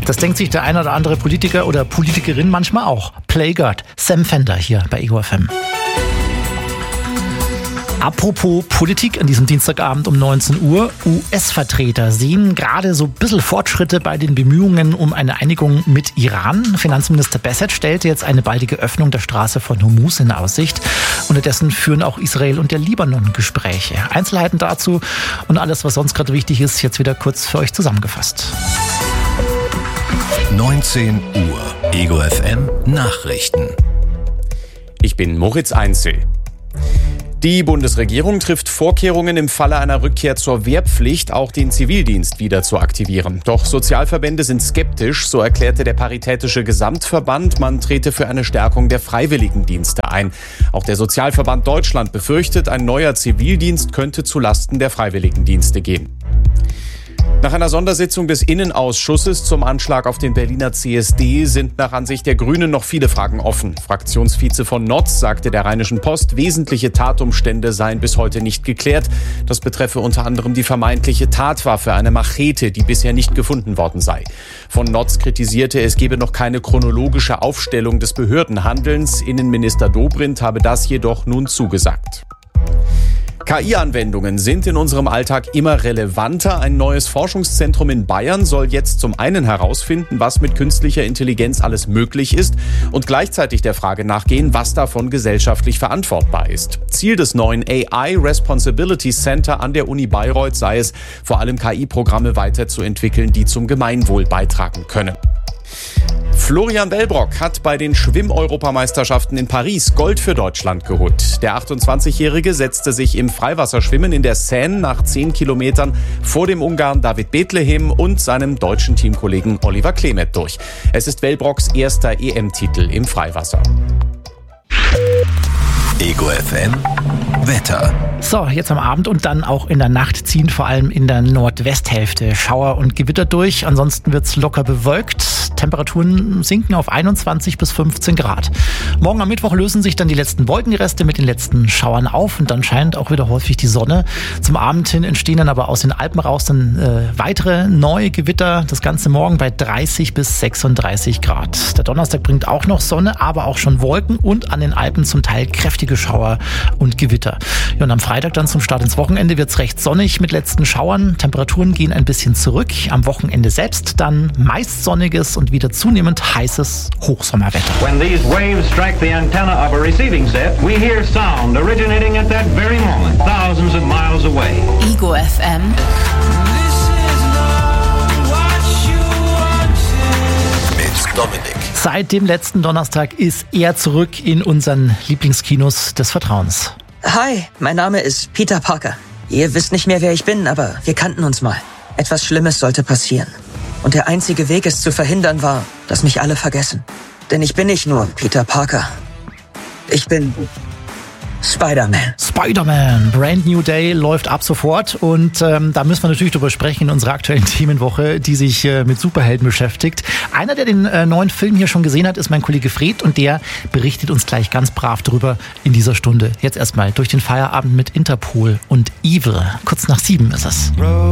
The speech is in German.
Das denkt sich der ein oder andere Politiker oder Politikerin manchmal auch. Play God, Sam Fender hier bei Ego FM. Apropos Politik an diesem Dienstagabend um 19 Uhr. US-Vertreter sehen gerade so ein bisschen Fortschritte bei den Bemühungen um eine Einigung mit Iran. Finanzminister Bassett stellte jetzt eine baldige Öffnung der Straße von Hormuz in Aussicht. Unterdessen führen auch Israel und der Libanon Gespräche. Einzelheiten dazu und alles, was sonst gerade wichtig ist, jetzt wieder kurz für euch zusammengefasst. 19 Uhr. Ego FM Nachrichten. Ich bin Moritz Einzel. Die Bundesregierung trifft Vorkehrungen, im Falle einer Rückkehr zur Wehrpflicht auch den Zivildienst wieder zu aktivieren. Doch Sozialverbände sind skeptisch, so erklärte der Paritätische Gesamtverband, man trete für eine Stärkung der Freiwilligendienste ein. Auch der Sozialverband Deutschland befürchtet, ein neuer Zivildienst könnte zulasten der Freiwilligendienste gehen. Nach einer Sondersitzung des Innenausschusses zum Anschlag auf den Berliner CSD sind nach Ansicht der Grünen noch viele Fragen offen. Fraktionsvize von Notz sagte der Rheinischen Post, wesentliche Tatumstände seien bis heute nicht geklärt. Das betreffe unter anderem die vermeintliche Tatwaffe, eine Machete, die bisher nicht gefunden worden sei. Von Notz kritisierte, es gebe noch keine chronologische Aufstellung des Behördenhandelns. Innenminister Dobrindt habe das jedoch nun zugesagt. KI-Anwendungen sind in unserem Alltag immer relevanter. Ein neues Forschungszentrum in Bayern soll jetzt zum einen herausfinden, was mit künstlicher Intelligenz alles möglich ist und gleichzeitig der Frage nachgehen, was davon gesellschaftlich verantwortbar ist. Ziel des neuen AI Responsibility Center an der Uni Bayreuth sei es, vor allem KI-Programme weiterzuentwickeln, die zum Gemeinwohl beitragen können. Florian Wellbrock hat bei den Schwimm-Europameisterschaften in Paris Gold für Deutschland geholt. Der 28-Jährige setzte sich im Freiwasserschwimmen in der Seine nach 10 Kilometern vor dem Ungarn David Bethlehem und seinem deutschen Teamkollegen Oliver Klemet durch. Es ist Wellbrocks erster EM-Titel im Freiwasser. Ego FM Wetter. So, jetzt am Abend und dann auch in der Nacht ziehen vor allem in der Nordwesthälfte Schauer und Gewitter durch. Ansonsten wird's locker bewölkt. Temperaturen sinken auf 21 bis 15 Grad. Morgen am Mittwoch lösen sich dann die letzten Wolkenreste mit den letzten Schauern auf und dann scheint auch wieder häufig die Sonne. Zum Abend hin entstehen dann aber aus den Alpen raus dann weitere neue Gewitter. Das Ganze morgen bei 30 bis 36 Grad. Der Donnerstag bringt auch noch Sonne, aber auch schon Wolken und an den Alpen zum Teil kräftige Schauer und Gewitter. Ja, und am Freitag dann zum Start ins Wochenende wird's recht sonnig mit letzten Schauern. Temperaturen gehen ein bisschen zurück. Am Wochenende selbst dann meist sonniges und wieder zunehmend heißes Hochsommerwetter. When these waves strike the antenna of a receiving set, we hear sound originating at that very moment, thousands of miles away. Ego FM. Mit Dominik. Seit dem letzten Donnerstag ist er zurück in unseren Lieblingskinos des Vertrauens. Hi, mein Name ist Peter Parker. Ihr wisst nicht mehr, wer ich bin, aber wir kannten uns mal. Etwas Schlimmes sollte passieren. Und der einzige Weg, es zu verhindern, war, dass mich alle vergessen. Denn ich bin nicht nur Peter Parker. Ich bin Spider-Man. Spider-Man, Brand New Day läuft ab sofort und da müssen wir natürlich drüber sprechen in unserer aktuellen Themenwoche, die sich mit Superhelden beschäftigt. Einer, der den neuen Film hier schon gesehen hat, ist mein Kollege Fred und der berichtet uns gleich ganz brav drüber in dieser Stunde. Jetzt erstmal durch den Feierabend mit Interpol und Evil. Kurz nach 7 ist es.